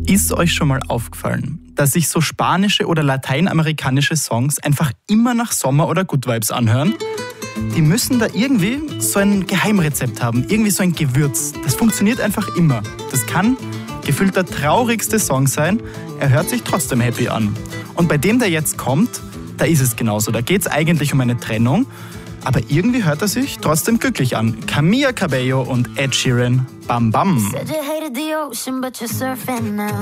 Ist euch schon mal aufgefallen, dass sich so spanische oder lateinamerikanische Songs einfach immer nach Sommer oder Good Vibes anhören? Die müssen da irgendwie so ein Geheimrezept haben, irgendwie so ein Gewürz. Das funktioniert einfach immer. Das kann gefühlt der traurigste Song sein, er hört sich trotzdem happy an. Und bei dem, der jetzt kommt, da ist es genauso. Da geht es eigentlich um eine Trennung, aber irgendwie hört er sich trotzdem glücklich an. Camila Cabello und Ed Sheeran, Bam Bam.